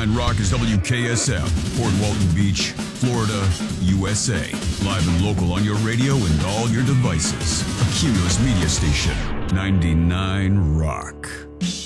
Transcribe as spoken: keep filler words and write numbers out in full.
ninety-nine Rock is W K S F, Port Walton Beach, Florida, U S A. Live and local on your radio and all your devices. A Cumulus media station. ninety-nine Rock.